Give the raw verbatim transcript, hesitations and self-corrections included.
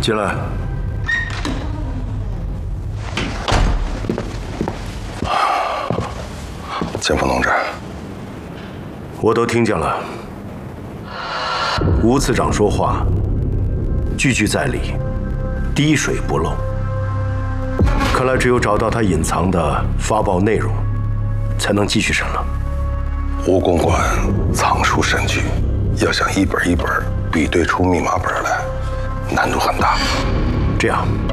进来。 建峰同志， 我都听见了。吴次长说话句句在理，滴水不漏。看来只有找到他隐藏的发报内容，才能继续审了。 吴公馆藏书甚巨，要想一本一本比对出密码本来，难度很大。 这样。